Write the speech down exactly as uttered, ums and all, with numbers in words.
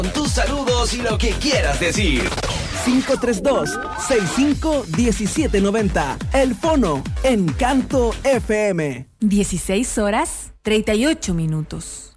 Con tus saludos y lo que quieras decir. cinco tres dos, seis cinco uno siete nueve cero. El Fono, Encanto F M. dieciséis horas, treinta y ocho minutos.